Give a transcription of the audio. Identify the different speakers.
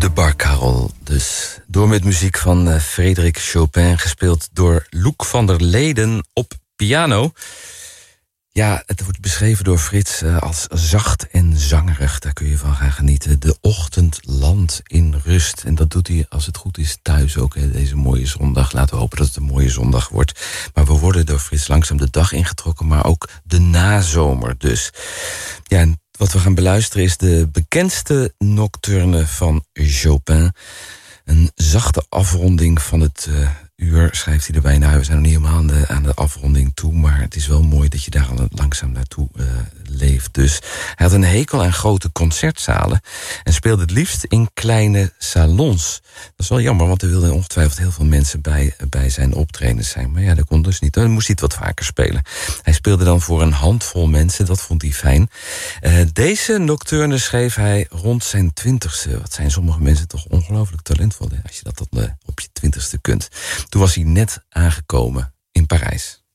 Speaker 1: De Barcarolle dus. Door met muziek van Frédéric Chopin, gespeeld door Loek van der Leden op piano. Ja, het wordt beschreven door Frits als zacht en zangerig. Daar kun je van gaan genieten. De ochtend landt in rust. En dat doet hij, als het goed is, thuis ook. Hè, deze mooie zondag. Laten we hopen dat het een mooie zondag wordt. Maar we worden door Frits langzaam de dag ingetrokken. Maar ook de nazomer dus. Ja, en wat we gaan beluisteren is de bekendste nocturne van Chopin. Een zachte afronding van het uur, schrijft hij erbij. Nou, we zijn nog niet helemaal aan de afronding toe, maar het is wel mooi dat je daar al langzaam naartoe leeft. Dus hij had een hekel aan grote concertzalen en speelde het liefst in kleine salons. Dat is wel jammer, want er wilden ongetwijfeld heel veel mensen bij zijn optredens zijn. Maar ja, dat kon dus niet. Dan moest hij het wat vaker spelen. Hij speelde dan voor een handvol mensen, dat vond hij fijn. Deze nocturne schreef hij rond zijn 20ste. Wat zijn sommige mensen toch ongelooflijk talentvol, hè, als je dat op je 20ste kunt. Toen was hij net aangekomen in Parijs.